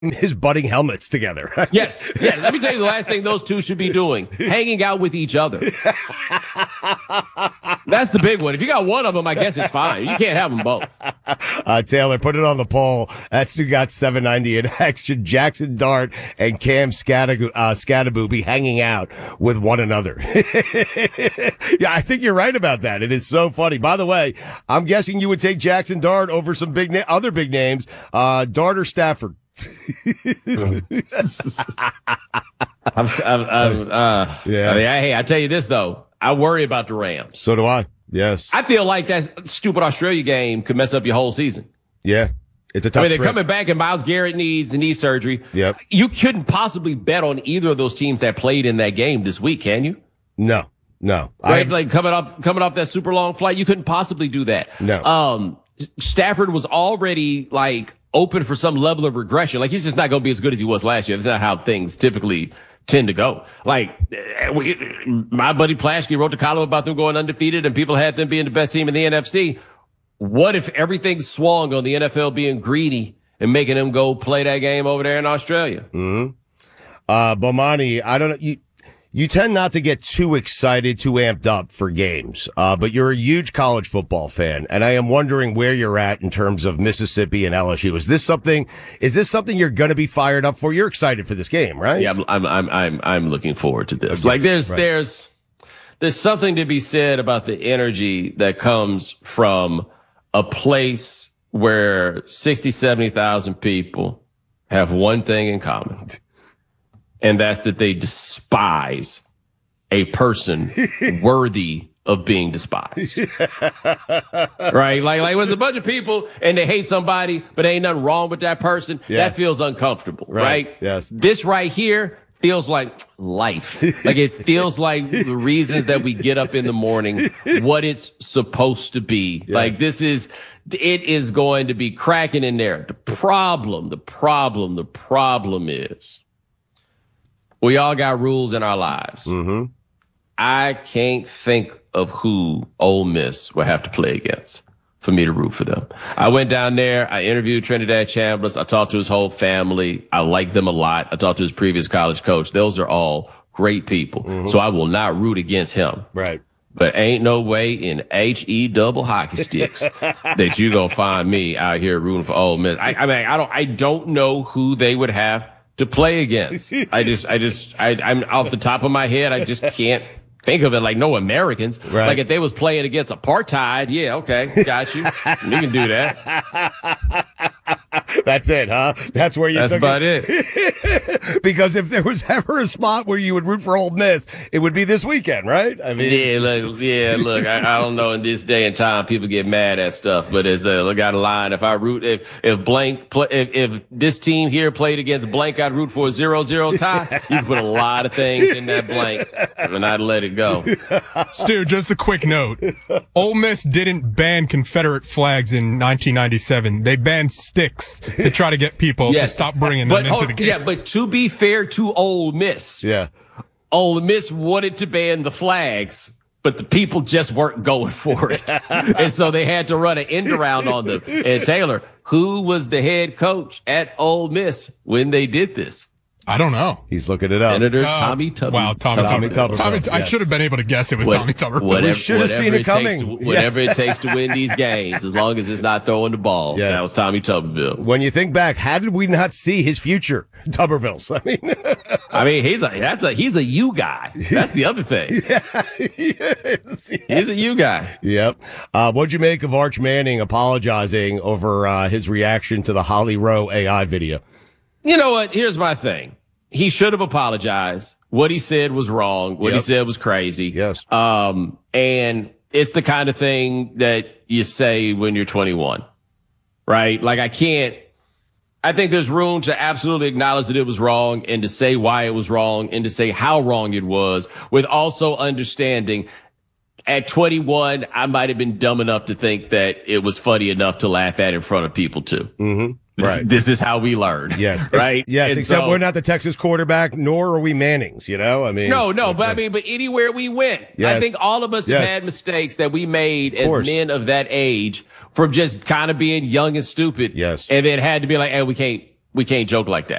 his budding helmets together. Yes. Yeah. Let me tell you the last thing those two should be doing. Hanging out with each other. That's the big one. If you got one of them, I guess it's fine. You can't have them both. Taylor, put it on the poll. That's who got 790 and extra. Jackson Dart and Cam Skattebo be hanging out with one another. Yeah, I think you're right about that. It is so funny. By the way, I'm guessing you would take Jackson Dart over some other big names. Dart or Stafford? Hey, I tell you this though, I worry about the Rams. So do I. Yes, I feel like that stupid Australia game could mess up your whole season. Yeah, it's a tough. They're coming back, and Myles Garrett needs a knee surgery. Yep. You couldn't possibly bet on either of those teams that played in that game this week, can you? No. Right, like coming off that super long flight, you couldn't possibly do that. No. Stafford was already like open for some level of regression. Like he's just not going to be as good as he was last year. That's not how things typically tend to go. Like my buddy Plaschke wrote a column about them going undefeated and people had them being the best team in the NFC. What if everything swung on the NFL being greedy and making them go play that game over there in Australia? Bomani, I don't know. You tend not to get too excited, too amped up for games, but you're a huge college football fan, and I am wondering where you're at in terms of Mississippi and LSU. Is this something you're going to be fired up for? You're excited for this game, right? Yeah, I'm looking forward to this. Like there's something to be said about the energy that comes from a place where 60, 70,000 people have one thing in common. And that's that they despise a person worthy of being despised. Right? Like it was a bunch of people and they hate somebody, but ain't nothing wrong with that person. Yes. That feels uncomfortable, right? Yes. This right here feels like life. Like it feels like the reasons that we get up in the morning, what it's supposed to be. Yes. Like it is going to be cracking in there. The problem is, we all got rules in our lives. Mm-hmm. I can't think of who Ole Miss will have to play against for me to root for them. I went down there. I interviewed Trinidad Chambliss. I talked to his whole family. I like them a lot. I talked to his previous college coach. Those are all great people. Mm-hmm. So I will not root against him. Right. But ain't no way in HE double hockey sticks that you gonna find me out here rooting for Ole Miss. I don't know who they would have to play against. I'm off the top of my head. I just can't think of it. Like no Americans. Right. Like if they was playing against apartheid, yeah, okay, got you. You can do that. That's it, huh? That's where you. That's about it. Because if there was ever a spot where you would root for Ole Miss, it would be this weekend, right? I mean, look. I don't know. In this day and time, people get mad at stuff, but it's look out of line. If I root, if this team here played against blank, I'd root for a 0-0 tie. You can put a lot of things in that blank, and I'd let it go. Stu, just a quick note. Ole Miss didn't ban Confederate flags in 1997. They banned sticks to try to get people to stop bringing them into the game. Yeah, but to be fair to Ole Miss, Ole Miss wanted to ban the flags, but the people just weren't going for it. And so they had to run an end around on them. And Taylor, who was the head coach at Ole Miss when they did this? I don't know. He's looking it up. Senator Tommy Tuberville. Wow, Tommy Tuberville. I should have been able to guess it was Tommy Tuberville. We should have seen it coming. Whatever it takes to win these games, as long as it's not throwing the ball. Yes. That was Tommy Tuberville. When you think back, how did we not see his future, Tuberville's? He's a you guy. That's the other thing. Yeah, he is. He's a you guy. Yep. What'd you make of Arch Manning apologizing over his reaction to the Holly Rowe AI video? You know what? Here's my thing. He should have apologized. What he said was wrong. What he said was crazy. Yes. And it's the kind of thing that you say when you're 21, right? Like I think there's room to absolutely acknowledge that it was wrong and to say why it was wrong and to say how wrong it was with also understanding at 21, I might have been dumb enough to think that it was funny enough to laugh at in front of people too. Mm-hmm. Right. This is how we learn. Yes. Right. Yes. Except we're not the Texas quarterback, nor are we Mannings. You know. I mean. No. But anywhere we went, I think all of us have had mistakes that we made as men of that age from just kind of being young and stupid. Yes. And then had to be like, hey, we can't we can't joke like that.